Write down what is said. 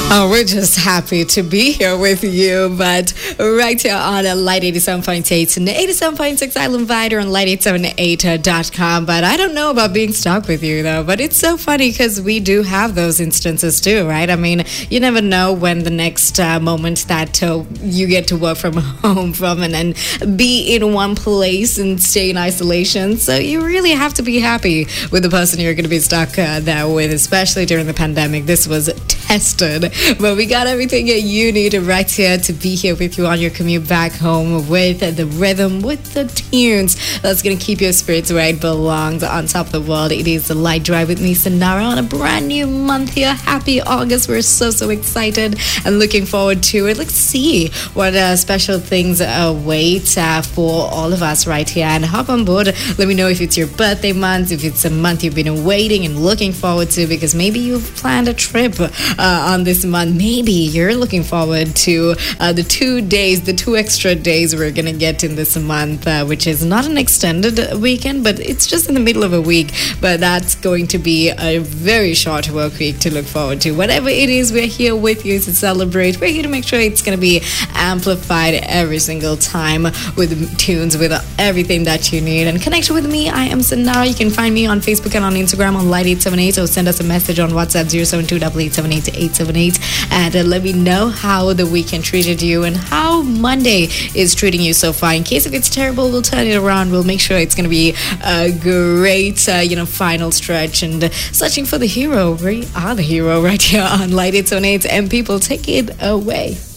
Oh, we're just happy to be here with you, but right here on Light 87.8 and 87.6 Island Vider on light878.com. But I don't know about being stuck with you, though. But it's so funny because we do have those instances, too, right? I mean, you never know when the next moment that you get to work from home from and be in one place and stay in isolation. So you really have to be happy with the person you're going to be stuck there with, especially during the pandemic. This was tested. But we got everything that you need right here to be here with you on your commute back home with the rhythm, with the tunes that's going to keep your spirits where it belongs on top of the world. It is the Light Drive with me, Sanara, on a brand new month here. Happy August. We're so excited and looking forward to it. Let's see what special things await for all of us right here. And hop on board. Let me know if it's your birthday month, if it's a month you've been waiting and looking forward to, because maybe you've planned a trip on this month. Maybe you're looking forward to the 2 days, the 2 extra days we're going to get in this month, which is not an extended weekend, but it's just in the middle of a week. But that's going to be a very short work week to look forward to. Whatever it is, we're here with you to celebrate. We're here to make sure it's going to be amplified every single time with tunes, with everything that you need. And connect with me. I am Sanara. You can find me on Facebook and on Instagram on Light878, or send us a message on WhatsApp 0728878-878, and let me know how the weekend treated you and how Monday is treating you so far. In case if it's terrible, we'll turn it around. We'll make sure it's going to be a great, final stretch. And searching for the hero. We are the hero right here on Light 878, and people, take it away.